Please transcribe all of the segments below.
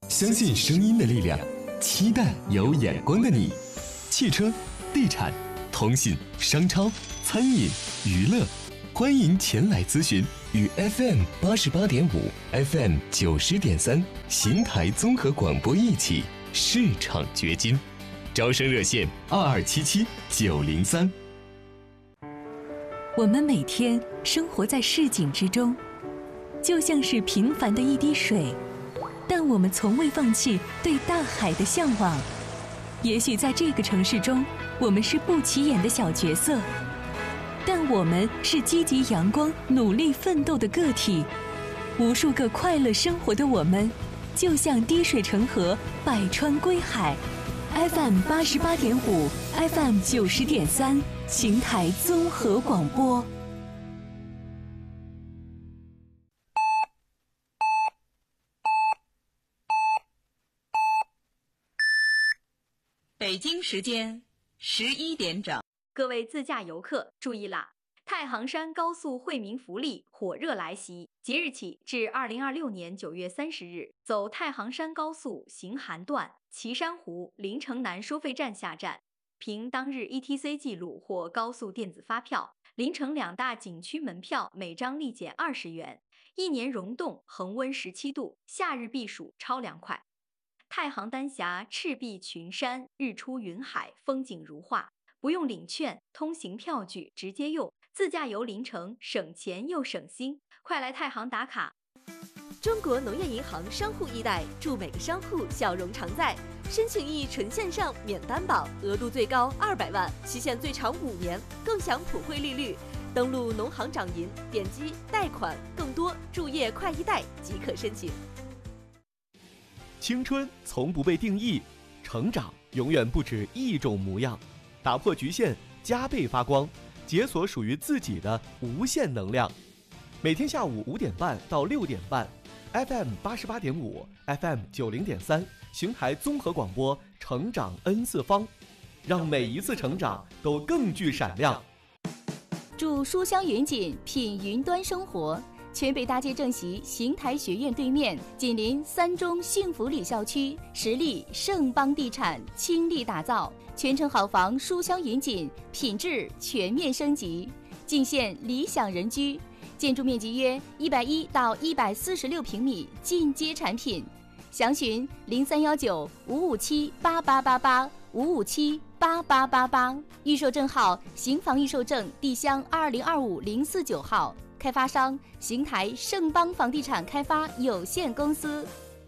相信声音的力量，期待有眼光的你。汽车、地产、通信、商超、餐饮、娱乐，欢迎前来咨询，与 FM 88.5、FM 90.3邢台综合广播一起市场掘金。招生热线2277-903。 我们每天生活在市井之中，就像是平凡的一滴水，但我们从未放弃对大海的向往。也许在这个城市中，我们是不起眼的小角色，但我们是积极阳光、努力奋斗的个体。无数个快乐生活的我们，就像滴水成河，百川归海。FM 88.5、FM 90.3，邢台综合广播。 北京时间11点整。 各位自驾游客注意啦！太行山高速惠民福利火热来袭，即日起至2026年9月30日，走太行山高速行韩段岐山湖临城南收费站下站，凭当日 ETC 记录或高速电子发票，临城2大景区门票每张立减20元。一年溶洞恒温17度，夏日避暑超凉快。太行丹霞赤壁群山，日出云海，风景如画，不用领券，通行票据直接用，自驾游临城省钱又省心，快来太行打卡！ 中国农业银行商户易贷，祝每个商户笑容常在。申请易纯线上免担保，额度最高200万，期限最长5年，更享普惠利率。登录农行掌银，点击贷款，更多助业快易贷即可申请。 青春从不被定义，成长永远不止一种模样。打破局限，加倍发光，解锁属于自己的无限能量。每天下午5点半到6点半 ，FM 88.5、FM 90.3，邢台综合广播，成长 N 次方，让每一次成长都更具闪亮。 住书香云锦，品云端生活。全北大街正席邢台学院对面，紧邻3中幸福里校区，实力盛邦地产倾力打造，全城好房书香云锦，品质全面升级，尽现理想人居。建筑面积约110到146平米，进阶产品。详询0319-557-8888，557-8888。预售证号：邢房预售证地乡2025-049号。开发商：邢台盛邦房地产开发有限公司。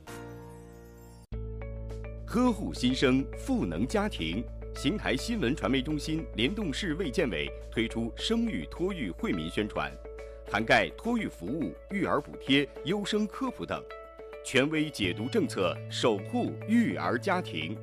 呵护新生，赋能家庭。邢台新闻传媒中心联动市卫健委推出生育托育惠民宣传，涵盖托育服务、育儿补贴、优生科普等，权威解读政策，守护育儿家庭。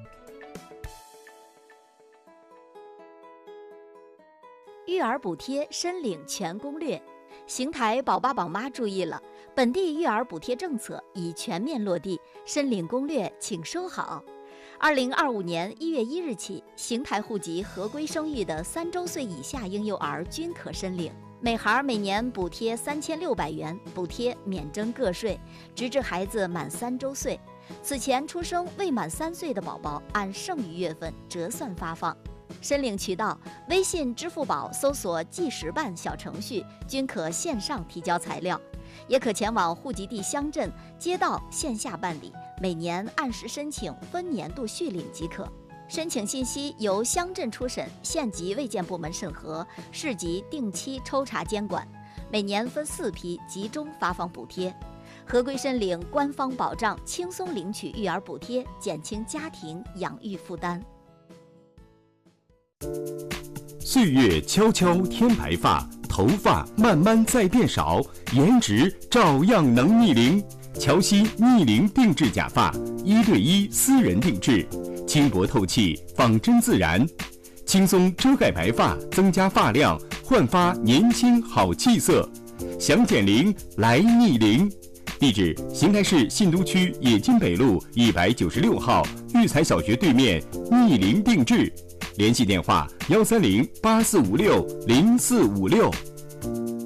育儿补贴申领全攻略。邢台宝爸宝妈注意了，本地育儿补贴政策已全面落地，申领攻略请收好。2025年1月1日起，邢台户籍合规生育的3周岁以下婴幼儿均可申领，每孩每年补贴3600元，补贴免征个税，直至孩子满3周岁。此前出生未满3岁的宝宝，按剩余月份折算发放。申领渠道：微信、支付宝搜索计时办小程序，均可线上提交材料，也可前往户籍地乡镇、街道线下办理，每年按时申请，分年度续领即可。申请信息由乡镇初审、县级卫健部门审核，市级定期抽查监管，每年分4批集中发放补贴。合规申领，官方保障，轻松领取育儿补贴，减轻家庭养育负担。 岁月悄悄添白发，头发慢慢在变少，颜值照样能逆龄。乔西逆龄定制假发，1对1私人定制，轻薄透气，仿真自然，轻松遮盖白发，增加发量，焕发年轻好气色。想减龄来逆龄。地址：邢台市信都区冶金北路196号育才小学对面，逆龄定制。联系电话：130-8456-0456。